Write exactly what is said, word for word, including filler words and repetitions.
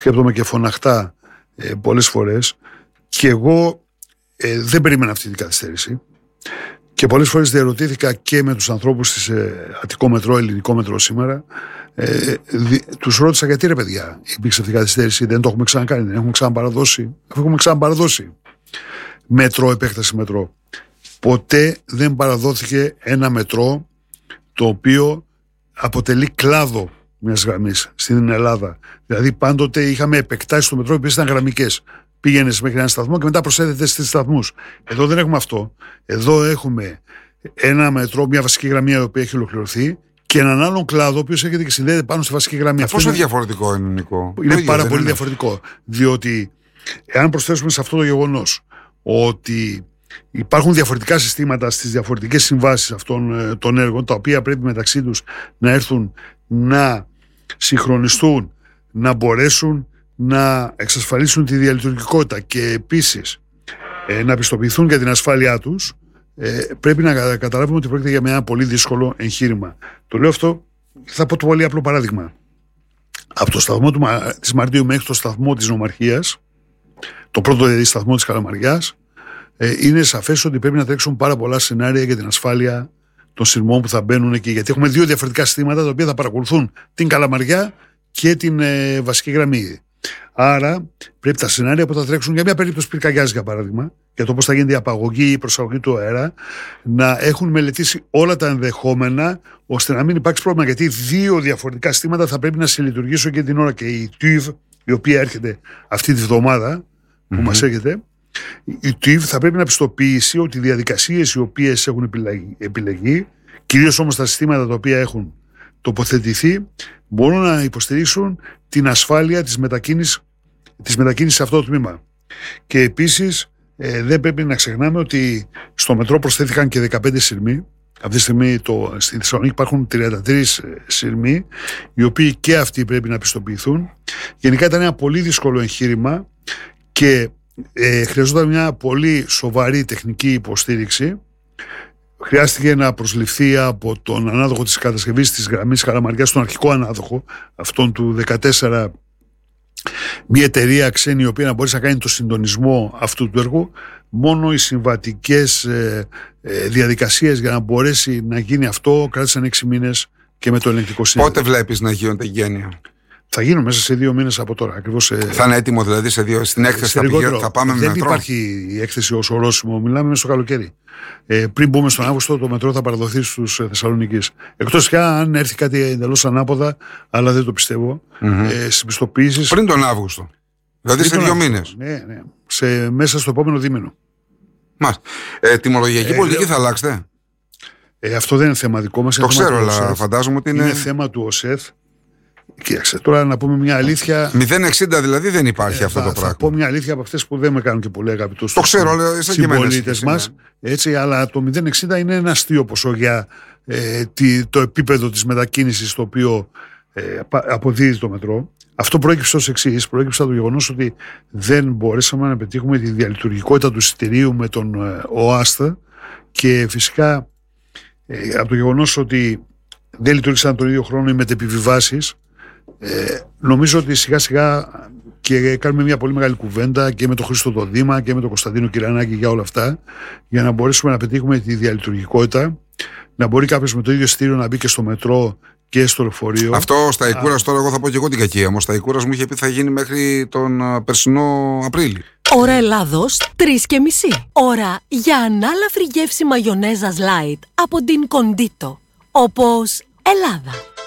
σκέπτομαι και φωναχτά ε, πολλές φορές, και εγώ ε, δεν περίμενα αυτή την καθυστέρηση. Και πολλές φορές διαρωτήθηκα και με τους ανθρώπους της ε, Αττικό Μετρό, Ελληνικό Μετρό σήμερα, ε, δι, τους ρώτησα γιατί ρε παιδιά υπήρξε αυτή η καθυστέρηση, δεν το έχουμε ξανακάνει, δεν έχουμε ξαναπαραδώσει. Αφού έχουμε ξαναπαραδώσει μετρό, επέκταση μετρό. Ποτέ δεν παραδόθηκε ένα μετρό το οποίο αποτελεί κλάδο μιας γραμμής στην Ελλάδα. Δηλαδή πάντοτε είχαμε επεκτάσεις στο μετρό, οι οποίες ήταν γραμμικές. Πήγαινες μέχρι έναν σταθμό και μετά προσέθετες στις σταθμούς. Εδώ δεν έχουμε αυτό. Εδώ έχουμε ένα μετρό, μια βασική γραμμή η οποία έχει ολοκληρωθεί, και έναν άλλον κλάδο ο οποίος έρχεται και συνδέεται πάνω στη βασική γραμμή. Πόσο είναι διαφορετικό είναι, Νικό? Είναι πάρα πολύ είναι. διαφορετικό. Διότι εάν προσθέσουμε σε αυτό το γεγονός ότι υπάρχουν διαφορετικά συστήματα στις διαφορετικές συμβάσεις αυτών των έργων, τα οποία πρέπει μεταξύ τους να έρθουν να συγχρονιστούν, να μπορέσουν να εξασφαλίσουν τη διαλειτουργικότητα και επίσης ε, να πιστοποιηθούν για την ασφάλειά τους, ε, πρέπει να καταλάβουμε ότι πρόκειται για ένα πολύ δύσκολο εγχείρημα. Το λέω αυτό, θα πω το πολύ απλό παράδειγμα. Από το σταθμό του, της Μαρτίου μέχρι το σταθμό της Νομαρχίας, το πρώτο δηλαδή σταθμό της Καλαμαριάς, ε, είναι σαφές ότι πρέπει να τρέξουν πάρα πολλά σενάρια για την ασφάλεια των σειρμών που θα μπαίνουν εκεί. Γιατί έχουμε δύο διαφορετικά συστήματα τα οποία θα παρακολουθούν την Καλαμαριά και την ε, βασική γραμμή. Άρα πρέπει τα σενάρια που θα τρέξουν για μια περίπτωση πυρκαγιάς, για παράδειγμα, για το πώς θα γίνεται η απαγωγή ή η προσαγωγή του αέρα, να έχουν μελετήσει όλα τα ενδεχόμενα ώστε να μην υπάρξει πρόβλημα. Γιατί δύο διαφορετικά συστήματα θα πρέπει να συλλειτουργήσουν και την ώρα. Και η τουίβ, η οποία έρχεται αυτή τη βδομάδα που mm-hmm. μας έρχεται, η τουίβ θα πρέπει να πιστοποιήσει ότι οι διαδικασίες οι οποίες έχουν επιλεγεί, κυρίως όμως τα συστήματα τα οποία έχουν τοποθετηθεί, μπορούν να υποστηρίξουν την ασφάλεια της μετακίνησης, της μετακίνησης σε αυτό το τμήμα. Και επίσης ε, δεν πρέπει να ξεχνάμε ότι στο μετρό προσθέθηκαν και δεκαπέντε σειρμοί. Αυτή τη στιγμή το, στη Θεσσαλονίκη υπάρχουν τριάντα τρεις σειρμοί, οι οποίοι και αυτοί πρέπει να πιστοποιηθούν. Γενικά ήταν ένα πολύ δύσκολο εγχείρημα και ε, χρειαζόταν μια πολύ σοβαρή τεχνική υποστήριξη. Χρειάστηκε να προσληφθεί από τον ανάδοχο της κατασκευής της γραμμής Καλαμαριάς, τον αρχικό ανάδοχο, αυτόν του δεκατέσσερα, μια εταιρεία ξένη η οποία να μπορέσει να κάνει το συντονισμό αυτού του έργου. Μόνο οι συμβατικές ε, ε, διαδικασίες για να μπορέσει να γίνει αυτό κράτησαν έξι μήνες και με το ελεγκτικό σύνδεσμο. Πότε βλέπεις να γίνονται γένεια? Θα γίνουν μέσα σε δύο μήνες από τώρα. Ακριβώς, ε, θα είναι έτοιμο δηλαδή σε δύο, στην έκθεση θα, πηγα, θα πάμε με δεν μετρό? Δεν υπάρχει η έκθεση ως ορόσημο, μιλάμε μέσα στο καλοκαίρι. Ε, πριν μπούμε στον Αύγουστο, το μετρό θα παραδοθεί στους ε, Θεσσαλονικείς. Εκτός και αν έρθει κάτι εντελώς ανάποδα, αλλά δεν το πιστεύω. Mm-hmm. Ε, στις πιστοποιήσεις. Πριν τον Αύγουστο. Δηλαδή πριν σε δύο μήνες. Ναι, ναι. Σε, μέσα στο επόμενο δίμηνο. Μάλιστα. Ε, τιμολογιακή ε, πολιτική ε, θα αλλάξετε? Ε, αυτό δεν είναι θέμα δικό μας. Το ξέρω, αλλά φαντάζομαι ότι είναι. Είναι θέμα του ΟΣΕΘ. Κοίταξε, τώρα να πούμε μια αλήθεια. μηδέν εξήντα δηλαδή δεν υπάρχει ε, αυτό θα, το πράγμα. Θα πω μια αλήθεια από αυτές που δεν με κάνουν και πολύ αγαπητούς. Το ξέρω, αλλά είσαι και συμπολίτες μας. Έτσι, αλλά το μηδέν εξήντα είναι ένα αστείο ποσό για ε, τη, το επίπεδο της μετακίνησης το οποίο ε, αποδίδει το μετρό. Αυτό προέκυψε ως εξής. Προέκυψε από το γεγονός ότι δεν μπορέσαμε να πετύχουμε τη διαλειτουργικότητα του εισιτηρίου με τον ε, ΟΑΣΤ και φυσικά ε, από το γεγονός ότι δεν λειτουργήσαν τον ίδιο χρόνο οι μετεπιβιβάσεις. Ε, νομίζω ότι σιγά σιγά και κάνουμε μια πολύ μεγάλη κουβέντα και με τον Χρήστο το Δήμα και με τον Κωνσταντίνο Κυρανάκη για όλα αυτά, για να μπορέσουμε να πετύχουμε τη διαλειτουργικότητα, να μπορεί κάποιος με το ίδιο εισιτήριο να μπει και στο μετρό και στο λεωφορείο. Αυτό στα Ικούρας, τώρα εγώ θα πω και εγώ την κακία μου. Στα Ικούρας μου είχε πει θα γίνει μέχρι τον περσινό Απρίλη. Ώρα Ελλάδος τρεις και μισή. Ώρα για ανάλαφρη γεύση μαγιονέζας light από την Κοντίτο. Όπως Ελλάδα.